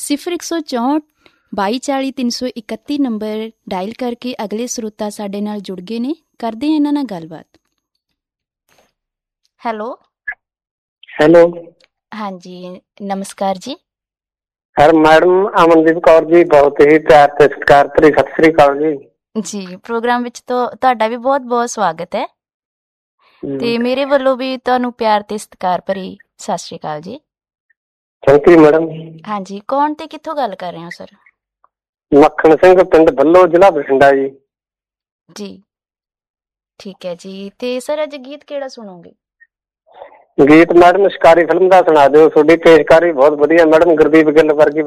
0164 2240 331 number dial ਕਰਕੇ ਅਗਲੇ ਸਰੋਤਾ ਸਾਡੇ ਨਾਲ ਜੁੜ ਗਏ ਨੇ। ਕਰਦੇ ਹਾਂ ਇਹਨਾਂ ਨਾਲ ਗੱਲਬਾਤ। ਹੈਲੋ ਹਾਂਜੀ, ਨਮਸਕਾਰ ਜੀ। ਮੈਡਮ ਅਮਨਦੀਪ ਕੌਰ ਜੀ, ਬਹੁਤ ਹੀ ਪਿਆਰ ਤੇ ਸਤਿਕਾਰ ਭਰੀ ਸਤਿ ਸ੍ਰੀ ਅਕਾਲ ਜੀ। ਜੀ, ਪ੍ਰੋਗਰਾਮ ਵਿੱਚ ਤੁਹਾਡਾ ਵੀ ਬਹੁਤ ਬਹੁਤ ਸਵਾਗਤ ਹੈ ਤੇ ਮੇਰੇ ਵੱਲੋਂ ਵੀ ਤੁਹਾਨੂੰ ਪਿਆਰ ਤੇ ਸਤਿਕਾਰ ਭਰੀ ਸਤਿ ਸ੍ਰੀ ਅਕਾਲ ਜੀ। Thank you madam. ਹਾਂਜੀ, ਕੌਣ ਤੇ ਕਿੱਥੋਂ ਗੱਲ ਕਰ ਰਹੇ ਹੋ ਸਰ? ਮੱਖਣ ਸਿੰਘ, ਪਿੰਡ ਬੱਲੋ, ਜ਼ਿਲ੍ਹਾ ਬਠਿੰਡਾ ਜੀ। ਜੀ ਠੀਕ ਹੈ ਜੀ। ਤੇ ਸਰ ਅੱਜ ਗੀਤ ਕਿਹੜਾ ਸੁਣੋਗੇ? ਗੀਤ ਮੈਡਮ ਸ਼ਿਕਾਰੀ ਫਿਲਮ ਦਾ ਸੁਣਾ ਦਿਓ। ਤੁਹਾਡੀ ਪੇਸ਼ਕਾਰੀ ਬਹੁਤ ਵਧੀਆ ਮੈਡਮ। ਗੁਰਦੀਪ ਗਿੱਲ ਵਰਗੀ